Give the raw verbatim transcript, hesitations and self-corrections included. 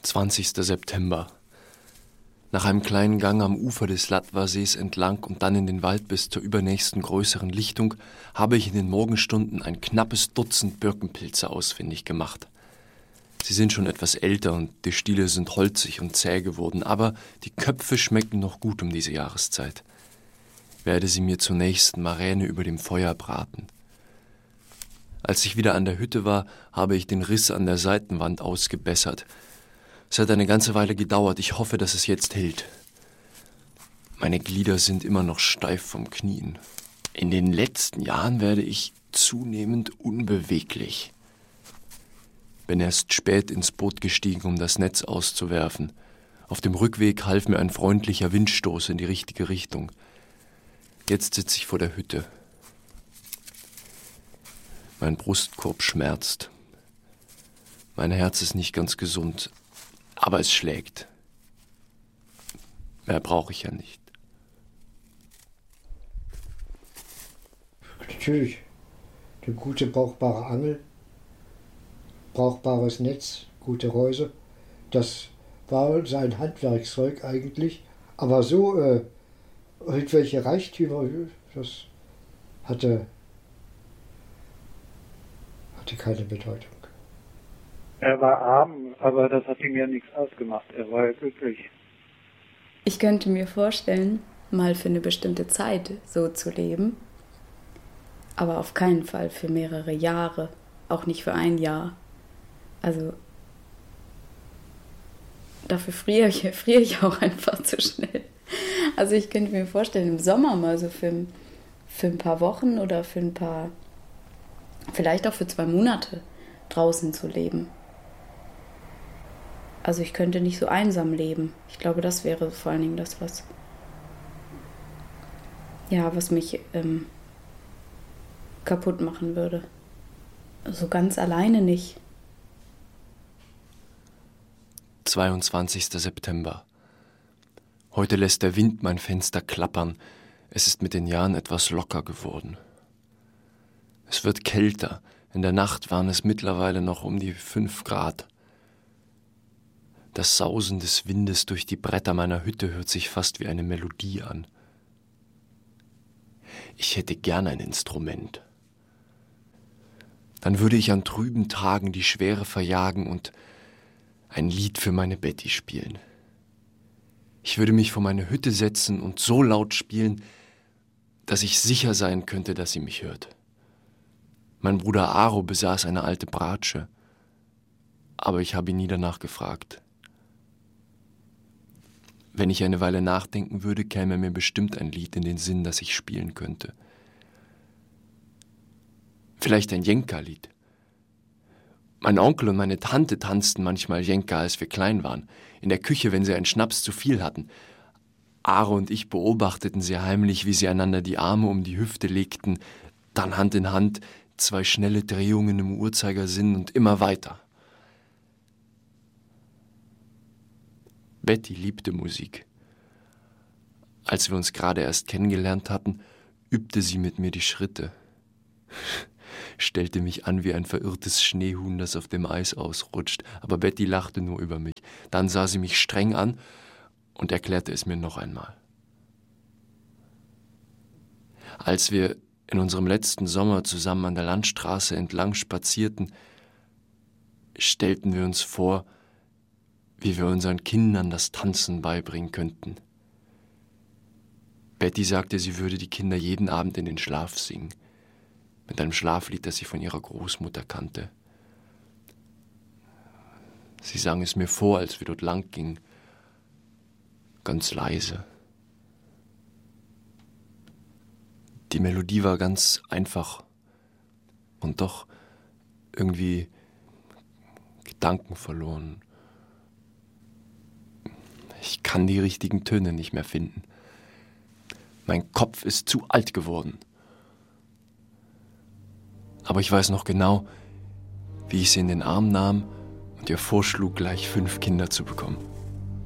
zwanzigster September. Nach einem kleinen Gang am Ufer des Latvasees entlang und dann in den Wald bis zur übernächsten größeren Lichtung habe ich in den Morgenstunden ein knappes Dutzend Birkenpilze ausfindig gemacht. Sie sind schon etwas älter und die Stiele sind holzig und zäh geworden, aber die Köpfe schmecken noch gut um diese Jahreszeit. Werde sie mir zur nächsten Maräne über dem Feuer braten. Als ich wieder an der Hütte war, habe ich den Riss an der Seitenwand ausgebessert. Es hat eine ganze Weile gedauert. Ich hoffe, dass es jetzt hält. Meine Glieder sind immer noch steif vom Knien. In den letzten Jahren werde ich zunehmend unbeweglich. Bin erst spät ins Boot gestiegen, um das Netz auszuwerfen. Auf dem Rückweg half mir ein freundlicher Windstoß in die richtige Richtung. Jetzt sitze ich vor der Hütte. Mein Brustkorb schmerzt. Mein Herz ist nicht ganz gesund. Aber es schlägt. Mehr brauche ich ja nicht. Natürlich. Eine gute, brauchbare Angel, brauchbares Netz, gute Reuse. Das war sein Handwerkszeug eigentlich. Aber so, äh, irgendwelche Reichtümer, das hatte, hatte keine Bedeutung. Er war arm, aber das hat ihm ja nichts ausgemacht. Er war ja glücklich. Ich könnte mir vorstellen, mal für eine bestimmte Zeit so zu leben, aber auf keinen Fall für mehrere Jahre, auch nicht für ein Jahr. Also dafür friere ich, friere ich auch einfach zu schnell. Also ich könnte mir vorstellen, im Sommer mal so für, für ein paar Wochen oder für ein paar, vielleicht auch für zwei Monate draußen zu leben. Also ich könnte nicht so einsam leben. Ich glaube, das wäre vor allen Dingen das, was, ja, was mich ähm, kaputt machen würde. So ganz alleine nicht. zweiundzwanzigster September. Heute lässt der Wind mein Fenster klappern. Es ist mit den Jahren etwas locker geworden. Es wird kälter. In der Nacht waren es mittlerweile noch um die fünf Grad. Das Sausen des Windes durch die Bretter meiner Hütte hört sich fast wie eine Melodie an. Ich hätte gern ein Instrument. Dann würde ich an trüben Tagen die Schwere verjagen und ein Lied für meine Betty spielen. Ich würde mich vor meine Hütte setzen und so laut spielen, dass ich sicher sein könnte, dass sie mich hört. Mein Bruder Aro besaß eine alte Bratsche, aber ich habe ihn nie danach gefragt. Wenn ich eine Weile nachdenken würde, käme mir bestimmt ein Lied in den Sinn, das ich spielen könnte. Vielleicht ein Jenka-Lied. Mein Onkel und meine Tante tanzten manchmal Jenka, als wir klein waren, in der Küche, wenn sie einen Schnaps zu viel hatten. Aro und ich beobachteten sie heimlich, wie sie einander die Arme um die Hüfte legten, dann Hand in Hand, zwei schnelle Drehungen im Uhrzeigersinn und immer weiter. Betty liebte Musik. Als wir uns gerade erst kennengelernt hatten, übte sie mit mir die Schritte. Stellte mich an wie ein verirrtes Schneehuhn, das auf dem Eis ausrutscht, aber Betty lachte nur über mich. Dann sah sie mich streng an und erklärte es mir noch einmal. Als wir in unserem letzten Sommer zusammen an der Landstraße entlang spazierten, stellten wir uns vor, wie wir unseren Kindern das Tanzen beibringen könnten. Betty sagte, sie würde die Kinder jeden Abend in den Schlaf singen, mit einem Schlaflied, das sie von ihrer Großmutter kannte. Sie sang es mir vor, als wir dort lang gingen, ganz leise. Die Melodie war ganz einfach und doch irgendwie gedankenverloren. Ich kann die richtigen Töne nicht mehr finden. Mein Kopf ist zu alt geworden. Aber ich weiß noch genau, wie ich sie in den Arm nahm und ihr vorschlug, gleich fünf Kinder zu bekommen.